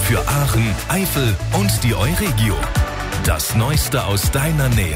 für Aachen, Eifel und die Euregio. Das Neueste aus deiner Nähe.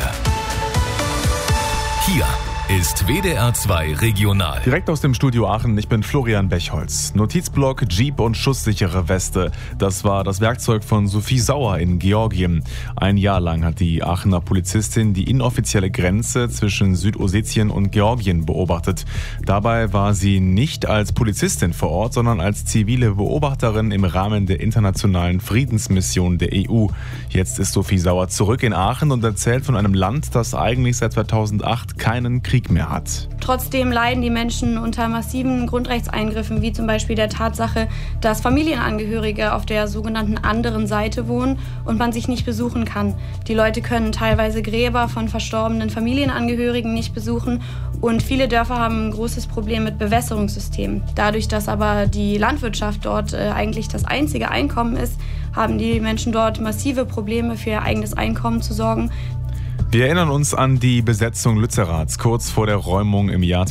Hier ist WDR 2 Regional. Direkt aus dem Studio Aachen, ich bin Florian Bechholz. Notizblock, Jeep und schusssichere Weste. Das war das Werkzeug von Sophie Sauer in Georgien. Ein Jahr lang hat die Aachener Polizistin die inoffizielle Grenze zwischen Südossetien und Georgien beobachtet. Dabei war sie nicht als Polizistin vor Ort, sondern als zivile Beobachterin im Rahmen der internationalen Friedensmission der EU. Jetzt ist Sophie Sauer zurück in Aachen und erzählt von einem Land, das eigentlich seit 2008 keinen Krieg mehr hat. Trotzdem leiden die Menschen unter massiven Grundrechtseingriffen, wie zum Beispiel der Tatsache, dass Familienangehörige auf der sogenannten anderen Seite wohnen und man sich nicht besuchen kann. Die Leute können teilweise Gräber von verstorbenen Familienangehörigen nicht besuchen und viele Dörfer haben ein großes Problem mit Bewässerungssystemen. Dadurch, dass aber die Landwirtschaft dort eigentlich das einzige Einkommen ist, haben die Menschen dort massive Probleme für ihr eigenes Einkommen zu sorgen. Wir erinnern uns an die Besetzung Lützeraths kurz vor der Räumung im Jahr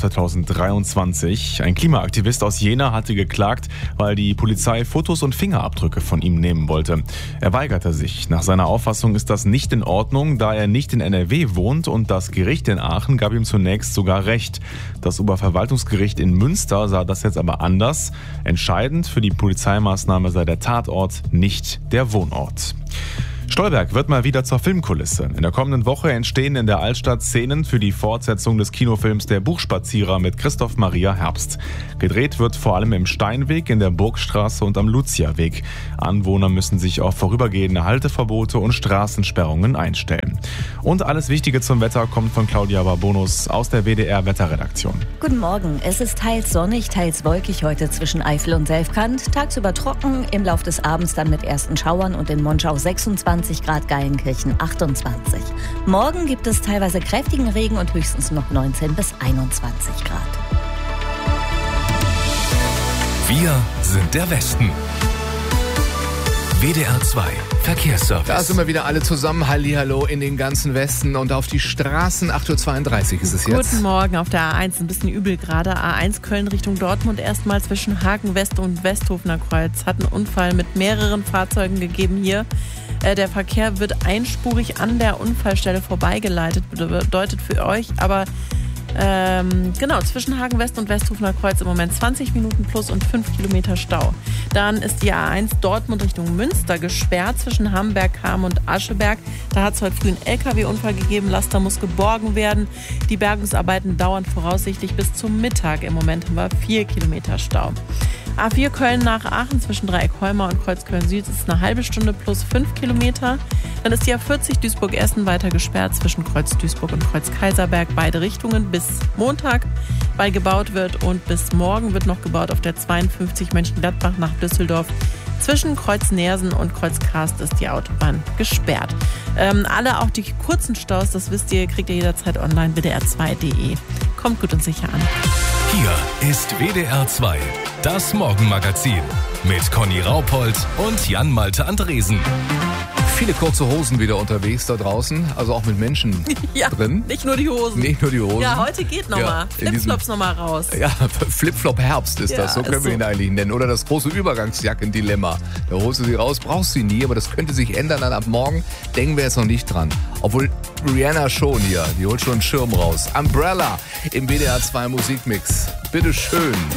2023. Ein Klimaaktivist aus Jena hatte geklagt, weil die Polizei Fotos und Fingerabdrücke von ihm nehmen wollte. Er weigerte sich. Nach seiner Auffassung ist das nicht in Ordnung, da er nicht in NRW wohnt und das Gericht in Aachen gab ihm zunächst sogar Recht. Das Oberverwaltungsgericht in Münster sah das jetzt aber anders. Entscheidend für die Polizeimaßnahme sei der Tatort, nicht der Wohnort. Stolberg wird mal wieder zur Filmkulisse. In der kommenden Woche entstehen in der Altstadt Szenen für die Fortsetzung des Kinofilms Der Buchspazierer mit Christoph Maria Herbst. Gedreht wird vor allem im Steinweg, in der Burgstraße und am Luziaweg. Anwohner müssen sich auf vorübergehende Halteverbote und Straßensperrungen einstellen. Und alles Wichtige zum Wetter kommt von Claudia Barbonus aus der WDR Wetterredaktion. Guten Morgen. Es ist teils sonnig, teils wolkig heute zwischen Eifel und Selfkant. Tagsüber trocken, im Lauf des Abends dann mit ersten Schauern und in Monschau 26 Grad, Geilenkirchen 28. Morgen gibt es teilweise kräftigen Regen und höchstens noch 19 bis 21 Grad. Wir sind der Westen. WDR 2 Verkehrsservice. Da sind wir wieder alle zusammen. Hallihallo in den ganzen Westen und auf die Straßen. 8.32 Uhr ist es jetzt. Guten Morgen auf der A1, ein bisschen übel gerade. A1 Köln Richtung Dortmund, erstmal zwischen Hagen West und Westhofener Kreuz. Hat einen Unfall mit mehreren Fahrzeugen gegeben hier. Der Verkehr wird einspurig an der Unfallstelle vorbeigeleitet, bedeutet für euch aber zwischen Hagen West und Westhofener Kreuz im Moment 20 Minuten plus und 5 Kilometer Stau. Dann ist die A1 Dortmund Richtung Münster gesperrt zwischen Hamberg, Cham und Ascheberg. Da hat es heute früh einen LKW-Unfall gegeben. Laster muss geborgen werden. Die Bergungsarbeiten dauern voraussichtlich bis zum Mittag. Im Moment haben wir 4 Kilometer Stau. A4 Köln nach Aachen zwischen Dreieck-Holmer und Kreuzköln-Süd ist eine halbe Stunde plus 5 Kilometer. Dann ist die A40 Duisburg-Essen weiter gesperrt zwischen Kreuz Duisburg und Kreuz Kaiserberg. Beide Richtungen bis Montag, weil gebaut wird. Und bis morgen wird noch gebaut auf der 52 Mönchengladbach nach Düsseldorf. Zwischen Kreuz Neersen und Kreuz Karst ist die Autobahn gesperrt. Alle, auch die kurzen Staus, das wisst ihr, kriegt ihr jederzeit online, wdr2.de. Kommt gut und sicher an. Hier ist WDR 2, das Morgenmagazin mit Conny Raupold und Jan-Malte Andresen. Viele kurze Hosen wieder unterwegs da draußen, also auch mit Menschen drin. Nicht nur die Hosen. Nicht nur die Hosen. Ja, heute geht nochmal. Flipflops nochmal raus. Ja, Flipflop-Herbst ist das, so können wir ihn eigentlich nennen. Oder das große Übergangsjacken-Dilemma. Da holst du sie raus, brauchst sie nie, aber das könnte sich ändern dann ab morgen. Denken wir jetzt noch nicht dran. Obwohl Rihanna schon hier, die holt schon einen Schirm raus. Umbrella im WDR 2 Musikmix. Bitteschön.